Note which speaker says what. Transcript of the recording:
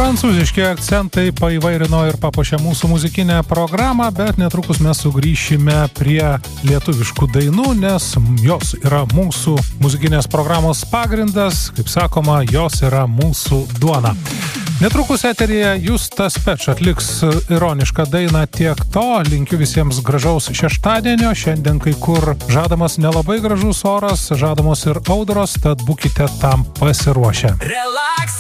Speaker 1: Prancūziški akcentai paįvairino ir papuošė mūsų muzikinę programą, bet netrukus mes sugrįšime prie lietuviškų dainų, nes jos yra mūsų muzikinės programos pagrindas, kaip sakoma, jos yra mūsų duona. Netrukus eteryje Justas Peč atliks ironišką dainą Tiek to. Linkiu visiems gražaus šeštadienio. Šiandien kai kur žadamas nelabai gražus oras, žadamos ir audros, tad būkite tam pasiruošę.
Speaker 2: Relax.